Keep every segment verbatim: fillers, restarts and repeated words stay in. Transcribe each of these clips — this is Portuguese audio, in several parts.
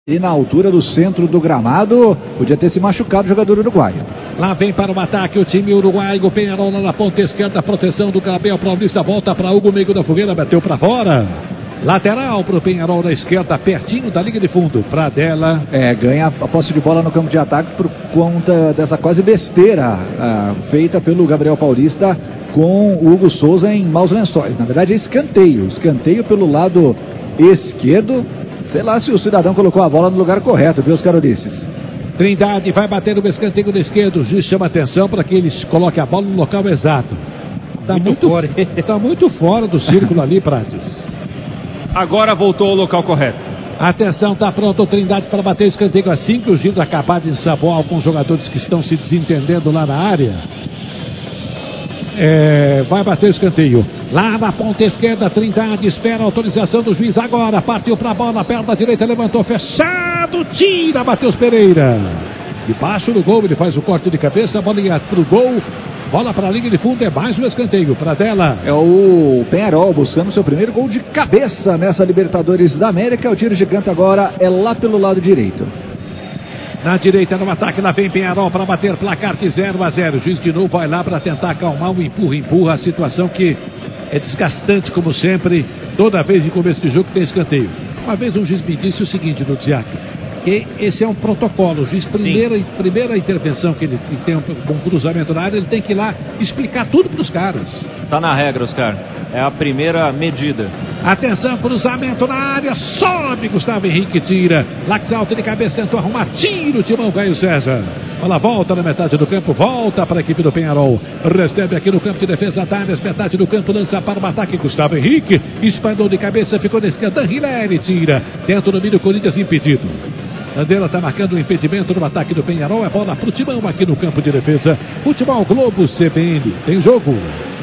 E na altura do centro do gramado, podia ter se machucado o jogador uruguaio. Lá vem para o ataque o time uruguaio, o Peñarol lá na ponta esquerda, proteção do Gabriel Paulista, volta para Hugo, meio da fogueira, bateu para fora. Lateral para o Peñarol na esquerda, pertinho da linha de fundo. Pradella. É, ganha a posse de bola no campo de ataque por conta dessa quase besteira ah, feita pelo Gabriel Paulista com o Hugo Souza em maus lençóis. Na verdade é escanteio, escanteio pelo lado esquerdo. Sei lá se o cidadão colocou a bola no lugar correto, viu, os carolices? Trindade vai bater no escanteio da esquerda. O juiz chama atenção para que eles coloquem a bola no local exato. Está muito, muito, fora. Tá muito fora do círculo ali, Prates. Agora voltou ao local correto. Atenção, está pronto o Trindade para bater o escanteio. Assim que o juiz acabar de ensaboar alguns jogadores que estão se desentendendo lá na área. É, vai bater o escanteio. Lá na ponta esquerda, Trindade espera a autorização do juiz agora. Partiu para a bola, perna direita, levantou, fechado, tira, Matheus Pereira. Debaixo do gol, ele faz o corte de cabeça, a bola ia para o gol. Bola para a linha de fundo, é mais um escanteio. Pradella. É o Peñarol buscando seu primeiro gol de cabeça nessa Libertadores da América. O tiro de canto agora é lá pelo lado direito. Na direita, no ataque, lá vem Peñarol para bater placar de zero a zero. O juiz de novo vai lá para tentar acalmar o empurra, empurra. A situação que é desgastante, como sempre. Toda vez em começo de jogo tem escanteio. Uma vez um juiz me disse o seguinte, no Dziak, que esse é um protocolo. O juiz, primeira, primeira intervenção que ele tem um, um cruzamento na área, ele tem que ir lá explicar tudo para os caras. Tá na regra, Oscar. É a primeira medida. Atenção, cruzamento na área, sobe Gustavo Henrique, tira. Laxalto de cabeça, tentou arrumar, tira o timão, Caio César. Bola volta na metade do campo, volta para a equipe do Peñarol. Recebe aqui no campo de defesa, Tales, metade do campo, lança para o ataque, Gustavo Henrique. Espalhou de cabeça, ficou na esquerda, Hilary, tira. Tenta o domínio, Corinthians impedido. Bandeira está marcando o impedimento no ataque do Peñarol. É bola para o Timão aqui no campo de defesa. Futebol Globo C B N. Tem jogo.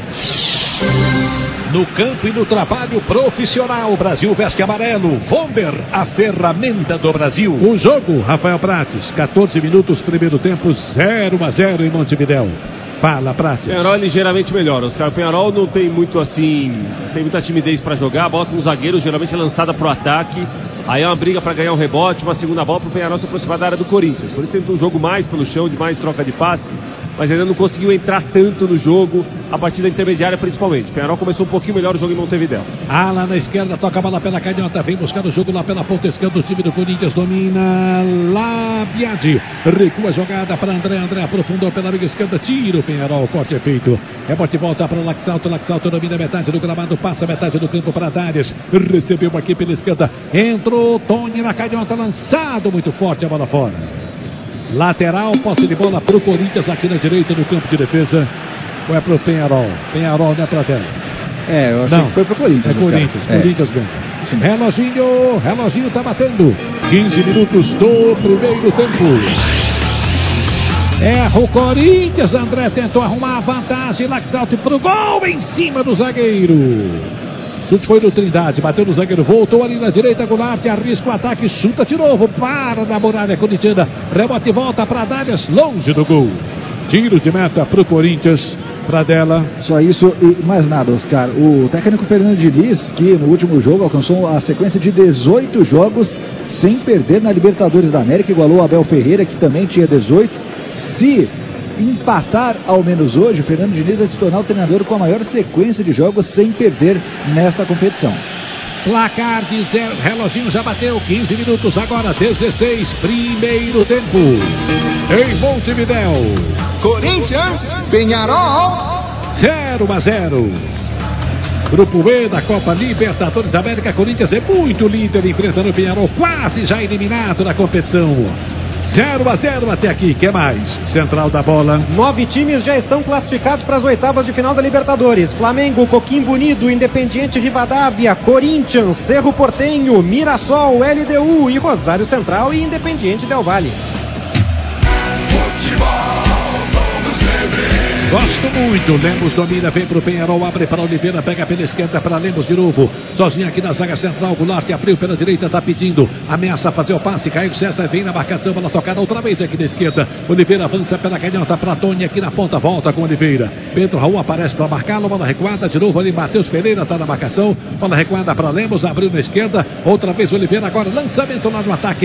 No campo e no trabalho profissional, Brasil veste amarelo. Vomber, a ferramenta do Brasil. O jogo, Rafael Prates, quatorze minutos, primeiro tempo, zero a zero em Montevidéu. Fala, Prates. O Peñarol é ligeiramente melhor, Oscar. O Peñarol não tem muito assim, tem muita timidez para jogar. A bola com o zagueiro geralmente é lançada para o ataque. Aí é uma briga para ganhar um rebote, uma segunda bola para o Peñarol se aproximar da área do Corinthians. Por isso ele tem um jogo mais pelo chão, de mais troca de passe, mas ainda não conseguiu entrar tanto no jogo, a partir da intermediária principalmente. O Peñarol começou um pouquinho melhor o jogo em Montevidéu. Ah, lá na esquerda, toca a bola pela canhota, vem buscar o jogo lá pela ponta esquerda, o time do Corinthians domina lá, Biagi, recua a jogada para André, André aprofundou pela linha esquerda, tira o Peñarol, o corte é feito. É bote e volta para o Laxalto, Laxalto domina metade do gramado, passa metade do campo para Tales, recebeu aqui pela esquerda, entrou Tony na canhota, lançado muito forte, a bola fora. Lateral, posse de bola para o Corinthians aqui na direita do campo de defesa. Ou é para o Peñarol? Peñarol não é para dela. É, eu achei não, que foi para o Corinthians. É Corinthians, é. Corinthians ganha. Reloginho, reloginho tá batendo. quinze minutos do primeiro tempo. Erra o Corinthians, André tentou arrumar a vantagem, Laxalto para o gol em cima do zagueiro. Chute foi do Trindade, bateu no zagueiro, voltou ali na direita, Goulart, arrisca o ataque, chuta de novo, para na muralha corintiana, rebote e volta para Dálias, longe do gol. Tiro de meta para o Corinthians, Pradella. Só isso e mais nada, Oscar. O técnico Fernando Diniz, que no último jogo alcançou a sequência de dezoito jogos sem perder na Libertadores da América, igualou Abel Ferreira, que também tinha dezoito. Se empatar ao menos hoje, Fernando Diniz vai se tornar o treinador com a maior sequência de jogos sem perder nessa competição. Placar de zero, reloginho já bateu, quinze minutos, agora dezesseis, primeiro tempo. Em Montevidéu. Corinthians, Peñarol. zero a zero. Grupo B da Copa Libertadores América, Corinthians é muito líder, enfrentando o Peñarol, quase já eliminado na competição. zero a zero até aqui, que mais? Central da bola. Nove times já estão classificados para as oitavas de final da Libertadores. Flamengo, Coquimbo Unido, Independiente Rivadavia, Corinthians, Cerro Porteño, Mirassol, L D U e Rosário Central e Independiente Del Valle. Gosto muito, Lemos domina, vem pro Peñarol, abre para Oliveira, pega pela esquerda para Lemos de novo, sozinho aqui na zaga central, Goulart abriu pela direita, tá pedindo, ameaça fazer o passe, Caio César vem na marcação, bola tocada outra vez aqui da esquerda, Oliveira avança pela canhota para Tony aqui na ponta, volta com Oliveira, Pedro Raul aparece para marcá-lo, bola recuada de novo ali, Matheus Pereira tá na marcação, bola recuada para Lemos, abriu na esquerda, outra vez Oliveira, agora lançamento lá no ataque.